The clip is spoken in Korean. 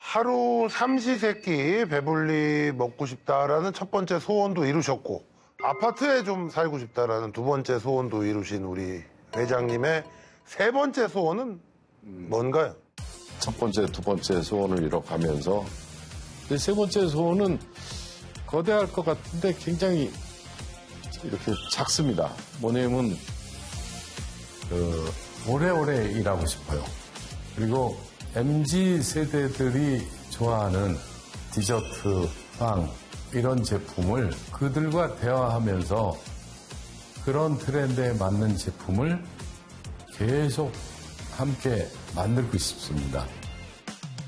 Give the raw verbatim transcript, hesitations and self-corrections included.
하루 삼시세끼 배불리 먹고 싶다라는 첫 번째 소원도 이루셨고 아파트에 좀 살고 싶다라는 두 번째 소원도 이루신 우리 회장님의 세 번째 소원은 뭔가요? 첫 번째, 두 번째 소원을 이뤄가면서 세 번째 소원은 거대할 것 같은데 굉장히 이렇게 작습니다. 뭐냐면 그 오래오래 일하고 싶어요. 그리고 엠지 세대들이 좋아하는 디저트, 빵 이런 제품을 그들과 대화하면서 그런 트렌드에 맞는 제품을 계속 함께 만들고 싶습니다.